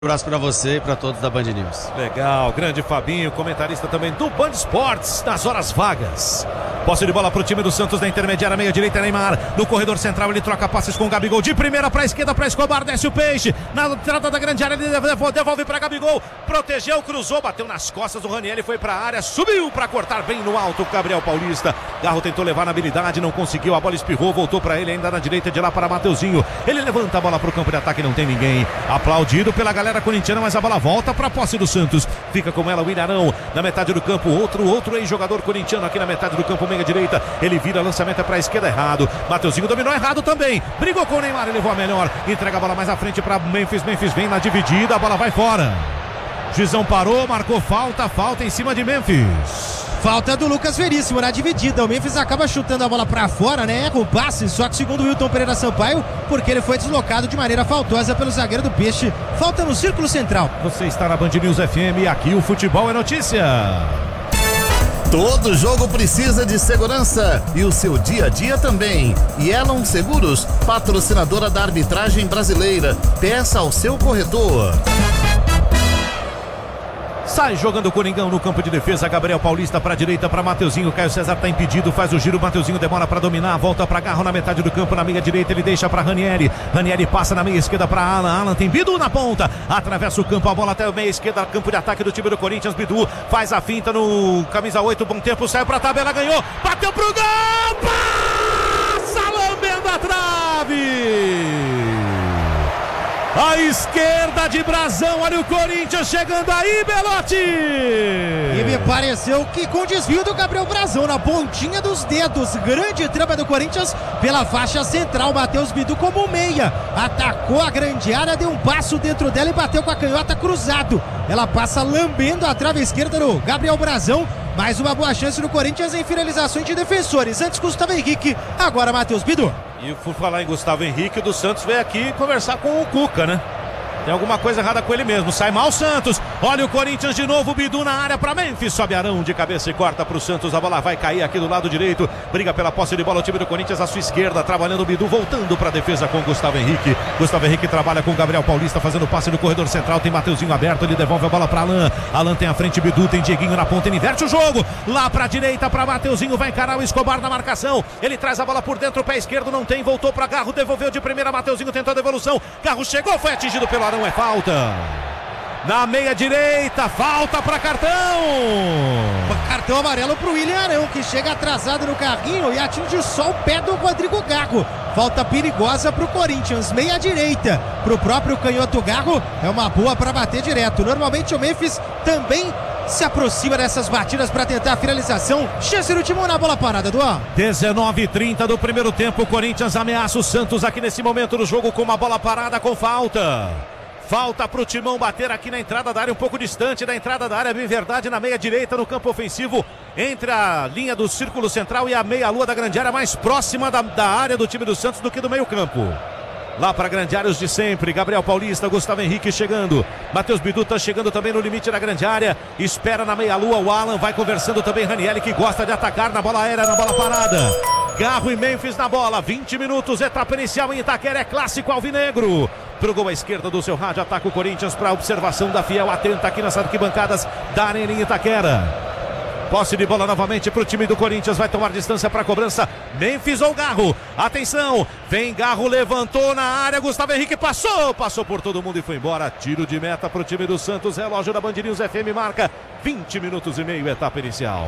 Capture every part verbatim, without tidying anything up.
Um abraço pra você e pra todos da Band News. Legal, grande Fabinho, comentarista também do Band Esportes, nas horas vagas. Posse de bola pro time do Santos na intermediária, meia direita, Neymar. No corredor central ele troca passes com o Gabigol. De primeira pra esquerda, pra Escobar, desce o peixe. Na entrada da grande área, ele devolve, devolve pra Gabigol. Protegeu, cruzou, bateu nas costas do Ranieri, foi pra área, subiu pra cortar bem no alto o Gabriel Paulista. Garro tentou levar na habilidade, não conseguiu, a bola espirrou, voltou pra ele ainda na direita, de lá para Mateuzinho. Ele levanta a bola pro campo de ataque, não tem ninguém. Aplaudido pela galera corintiana, mas a bola volta para a posse do Santos. Fica com ela o Ilharão na metade do campo. Outro, outro ex-jogador corintiano aqui na metade do campo, meia direita. Ele vira, lançamento para a esquerda, errado. Mateuzinho dominou errado também. Brigou com o Neymar e levou a melhor. Entrega a bola mais à frente para Memphis. Memphis vem na dividida, a bola vai fora. Juizão parou, marcou falta, falta em cima de Memphis. Falta do Lucas Veríssimo na dividida. O Memphis acaba chutando a bola pra fora, né? Erra o passe, só que segundo o Wilton Pereira Sampaio, porque ele foi deslocado de maneira faltosa pelo zagueiro do Peixe. Falta no círculo central. Você está na Band News F M e aqui o futebol é notícia. Todo jogo precisa de segurança e o seu dia a dia também. E Elon Seguros, patrocinadora da arbitragem brasileira. Peça ao seu corretor. Sai jogando o Coringão no campo de defesa. Gabriel Paulista para a direita, para Mateuzinho. Caio César está impedido, faz o giro. Mateuzinho demora para dominar, volta para Garro na metade do campo, na meia direita. Ele deixa para Ranieri. Ranieri passa na meia esquerda para Alan. Alan tem Bidu na ponta, atravessa o campo, a bola até a meia esquerda, campo de ataque do time do Corinthians. Bidu faz a finta no camisa oito, bom tempo, saiu para a tabela, ganhou, bateu pro gol, passa lambendo a trave. À esquerda de Brazão, olha o Corinthians chegando aí, Belotti! E me pareceu que com desvio do Gabriel Brazão na pontinha dos dedos. Grande trampa do Corinthians pela faixa central. Matheus Bidu como meia. Atacou a grande área, deu um passo dentro dela e bateu com a canhota cruzado. Ela passa lambendo a trave esquerda do Gabriel Brazão. Mais uma boa chance do Corinthians em finalizações de defensores. Antes Gustavo Henrique, agora Matheus Bidu. E por falar em Gustavo Henrique, o do Santos veio aqui conversar com o Cuca, né? Tem alguma coisa errada com ele mesmo. Sai mal o Santos. Olha o Corinthians de novo. Bidu na área para Memphis. Sobe Arão de cabeça e corta para o Santos. A bola vai cair aqui do lado direito. Briga pela posse de bola o time do Corinthians à sua esquerda. Trabalhando o Bidu. Voltando para a defesa com Gustavo Henrique. Gustavo Henrique trabalha com o Gabriel Paulista. Fazendo passe no corredor central. Tem Mateuzinho aberto. Ele devolve a bola para Alan. Alan tem a frente. Bidu tem Dieguinho na ponta. Ele inverte o jogo. Lá para a direita para Mateuzinho. Vai encarar o Escobar na marcação. Ele traz a bola por dentro. Pé esquerdo não tem. Voltou para Garro. Devolveu de primeira. Mateuzinho tentou a devolução. Garro chegou. Foi atingido pelo Arão. É falta. Na meia direita, falta para cartão. Cartão amarelo para o William Arão, que chega atrasado no carrinho e atinge só o pé do Rodrigo Garro. Falta perigosa para o Corinthians, meia direita para o próprio canhoto Garro. É uma boa para bater direto. Normalmente o Memphis também se aproxima dessas batidas para tentar a finalização. Chance do Timão na bola parada, Duan. dezenove e trinta do primeiro tempo. O Corinthians ameaça o Santos aqui nesse momento do jogo com uma bola parada com falta. Falta para o Timão bater aqui na entrada da área, um pouco distante da entrada da área, bem verdade, na meia direita, no campo ofensivo, entre a linha do círculo central e a meia-lua da grande área, mais próxima da, da área do time do Santos do que do meio campo. Lá para a grande área os de sempre, Gabriel Paulista, Gustavo Henrique chegando, Matheus Bidu está chegando também no limite da grande área, espera na meia-lua, o Alan vai conversando também, Ranieri que gosta de atacar na bola aérea, na bola parada. Garro e Memphis na bola, vinte minutos, etapa inicial em Itaquera, é clássico alvinegro. Pro gol à esquerda do seu rádio, ataca o Corinthians para observação da Fiel, atenta aqui nas arquibancadas da Arena em Itaquera. Posse de bola novamente para o time do Corinthians, vai tomar distância para a cobrança, Memphis ou Garro, atenção, vem Garro, levantou na área, Gustavo Henrique passou, passou por todo mundo e foi embora, tiro de meta para o time do Santos, relógio da Band News F M marca vinte minutos e meio, etapa inicial.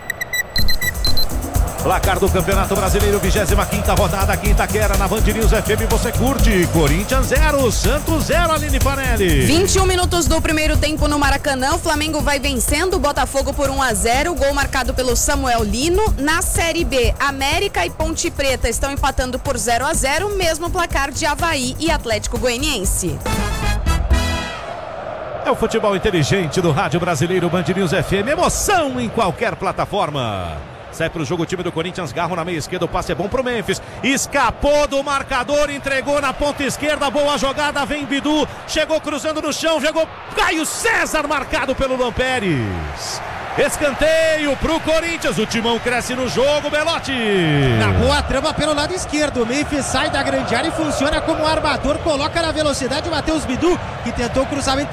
Placar do Campeonato Brasileiro, vigésima quinta rodada aqui em Itaquera, na Band News F M, você curte, Corinthians zero, Santos zero, Aline Fanelli. vinte e um minutos do primeiro tempo no Maracanã, o Flamengo vai vencendo o Botafogo por um a zero, gol marcado pelo Samuel Lino. Na Série B, América e Ponte Preta estão empatando por zero a zero, mesmo placar de Avaí e Atlético Goianiense. É o futebol inteligente do Rádio Brasileiro, Band News F M, emoção em qualquer plataforma. Sai pro jogo o time do Corinthians, Garro na meia esquerda, o passe é bom pro Memphis, escapou do marcador, entregou na ponta esquerda, boa jogada, vem Bidu, chegou cruzando no chão, jogou Caio César, marcado pelo Lampérez. Escanteio pro Corinthians. O Timão cresce no jogo, Belotti. Na boa trama pelo lado esquerdo. O Memphis sai da grande área e funciona como armador. Coloca na velocidade o Matheus Bidu, que tentou cruzamento